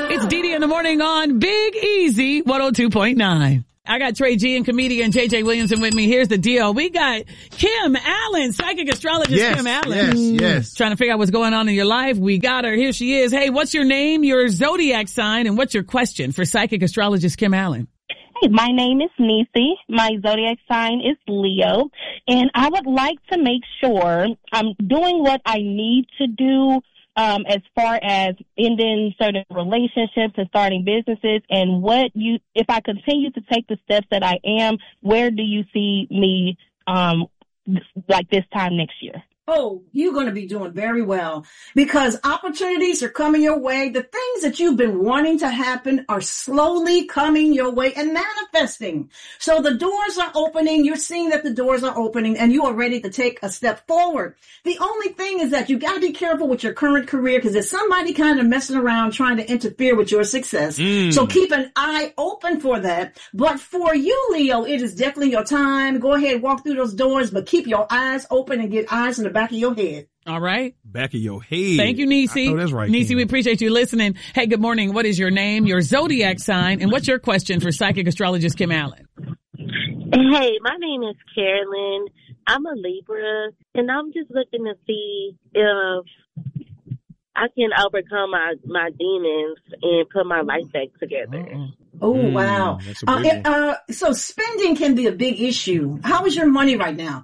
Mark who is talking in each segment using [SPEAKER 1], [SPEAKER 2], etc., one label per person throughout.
[SPEAKER 1] It's Didi in the morning on Big Easy 102.9. I got Trey G and comedian JJ Williamson with me. Here's the deal. We got Kim Allen, psychic astrologist Kim Allen.
[SPEAKER 2] Yes.
[SPEAKER 1] Trying to figure out what's going on in your life. We got her. Here she is. Hey, what's your name, your zodiac sign, and what's your question for psychic astrologist Kim Allen?
[SPEAKER 3] Hey, my name is Nisi. My zodiac sign is Leo. And I would like to make sure I'm doing what I need to do as far as ending certain relationships and starting businesses, and if I continue to take the steps that I am, where do you see me like this time next year?
[SPEAKER 4] Oh, you're going to be doing very well because opportunities are coming your way. The things that you've been wanting to happen are slowly coming your way and manifesting. So the doors are opening. You're seeing that the doors are opening and you are ready to take a step forward. The only thing is that you got to be careful with your current career because there's somebody kind of messing around trying to interfere with your success. So keep an eye open for that. But for you, Leo, it is definitely your time. Go ahead, walk through those doors, but keep your eyes open and get eyes in the back of your head.
[SPEAKER 1] All right.
[SPEAKER 2] Back of your head.
[SPEAKER 1] Thank you, Nisi.
[SPEAKER 2] Oh, that's right.
[SPEAKER 1] Nisi, we appreciate you listening. Hey, good morning. What is your name, your zodiac sign, and what's your question for psychic astrologist Kim Allen?
[SPEAKER 3] Hey, my name is Carolyn. I'm a Libra, and I'm just looking to see if I can overcome my demons and put my life back together.
[SPEAKER 4] Oh, wow. So spending can be a big issue. How is your money right now?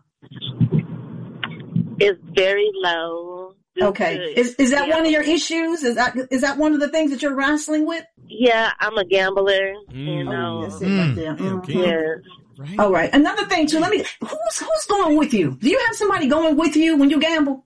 [SPEAKER 3] It's very low.
[SPEAKER 4] Okay. Is that one of your issues? Is that one of the things that you're wrestling with?
[SPEAKER 3] Yeah, I'm a gambler.
[SPEAKER 4] That's it right there.
[SPEAKER 3] Yeah.
[SPEAKER 1] Right.
[SPEAKER 4] All right. Another thing too. Who's going with you? Do you have somebody going with you when you gamble?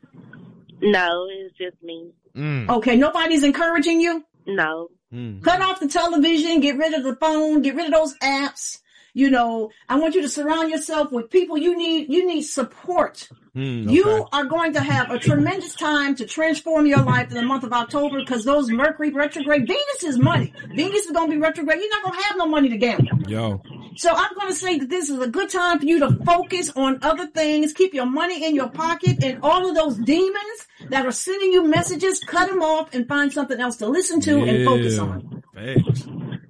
[SPEAKER 3] No, it's just me.
[SPEAKER 4] Okay. Nobody's encouraging you?
[SPEAKER 3] No.
[SPEAKER 4] Cut off the television. Get rid of the phone. Get rid of those apps. You know, I want you to surround yourself with people you need support. You are going to have a tremendous time to transform your life in the month of October because those Mercury retrograde, Venus is money. Venus is going to be retrograde. You're not going to have no money to gamble.
[SPEAKER 2] Yo.
[SPEAKER 4] So I'm going to say that this is a good time for you to focus on other things. Keep your money in your pocket and all of those demons that are sending you messages, cut them off and find something else to listen to and focus on.
[SPEAKER 2] Thanks.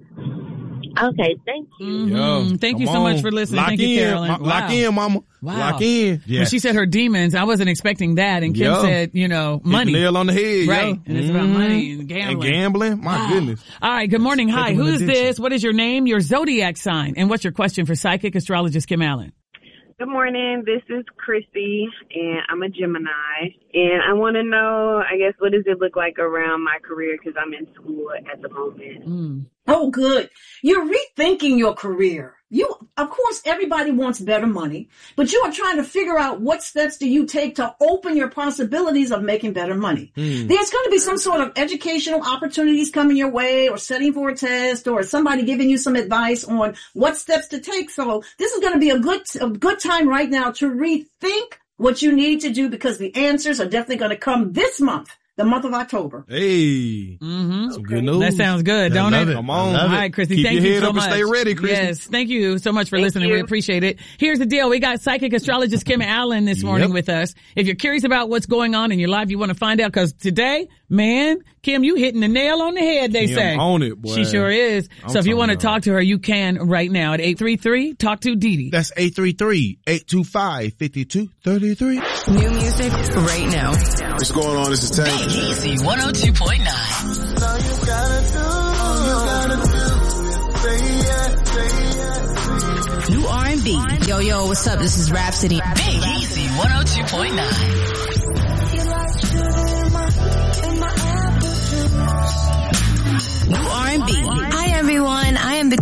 [SPEAKER 3] Okay, thank you.
[SPEAKER 1] Thank you so much for listening. Thank you, Carolyn.
[SPEAKER 2] Lock in, mama.
[SPEAKER 1] Wow.
[SPEAKER 2] Lock in.
[SPEAKER 1] When she said her demons, I wasn't expecting that. And Kim said, money.
[SPEAKER 2] Nail on the head,
[SPEAKER 1] right. And it's about money and gambling.
[SPEAKER 2] And gambling? My goodness.
[SPEAKER 1] All right. Good morning. Hi. Who is this? What is your name, your zodiac sign? And what's your question for psychic astrologist Kim Allen?
[SPEAKER 5] Good morning. This is Chrissy, and I'm a Gemini. And I want to know, what does it look like around my career because I'm in school at the moment.
[SPEAKER 4] Oh, good. You're rethinking your career. Of course, everybody wants better money, but you are trying to figure out what steps do you take to open your possibilities of making better money. There's going to be some sort of educational opportunities coming your way or studying for a test or somebody giving you some advice on what steps to take. So this is going to be a good time right now to rethink what you need to do because the answers are definitely going to come this month. The month of October.
[SPEAKER 2] Hey. Some good news.
[SPEAKER 1] That sounds good, don't it?
[SPEAKER 2] Come on.
[SPEAKER 1] All right, Christy, thank you so much.
[SPEAKER 2] Stay ready, Christy.
[SPEAKER 1] Yes, thank you so much for listening. We appreciate it. Here's the deal. We got psychic astrologist Kim Allen this morning with us. If you're curious about what's going on in your life, you want to find out, because today, man, Kim, you hitting the nail on the head, they say.
[SPEAKER 2] On it, boy.
[SPEAKER 1] She sure is. So if you want to talk to her, you can right now at 833-TALK-TO-DIDI.
[SPEAKER 2] That's 833-825-5233.
[SPEAKER 6] New music right now.
[SPEAKER 7] What's going on? This is Tank.
[SPEAKER 6] Big Easy 102.9. New R&B. Yo, what's up? This is Rhapsody. Big Easy 102.9.